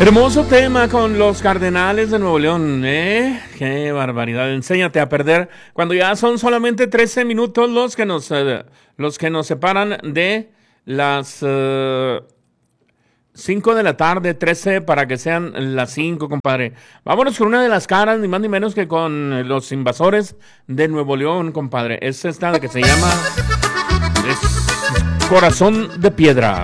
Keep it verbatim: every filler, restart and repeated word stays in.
Hermoso tema con los Cardenales de Nuevo León, ¿eh? Qué barbaridad, enséñate a perder. Cuando ya son solamente trece minutos los que nos, eh, los que nos separan de las uh, cinco de la tarde, trece para que sean las cinco, compadre. Vámonos con una de las caras, ni más ni menos que con los Invasores de Nuevo León, compadre. Es esta que se llama es Corazón de Piedra.